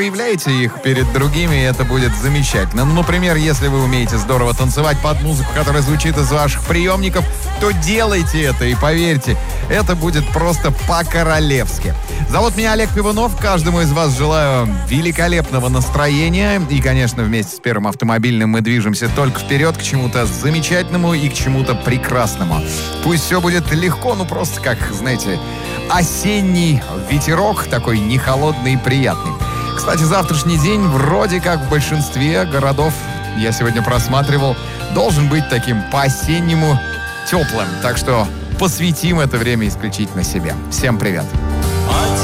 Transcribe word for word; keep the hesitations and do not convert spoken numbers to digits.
Проявляйте их перед другими, и это будет замечательно. Ну, например, если вы умеете здорово танцевать под музыку, которая звучит из ваших приемников, то делайте это, и поверьте, это будет просто по-королевски. Зовут меня Олег Пивунов. Каждому из вас желаю великолепного настроения. И, конечно, вместе с Первым автомобильным мы движемся только вперед к чему-то замечательному и к чему-то прекрасному. Пусть все будет легко, ну просто как, знаете, осенний ветерок, такой не холодный и приятный. Кстати, завтрашний день вроде как в большинстве городов, я сегодня просматривал, должен быть таким по-осеннему теплым. Так что посвятим это время исключительно себе. Всем привет!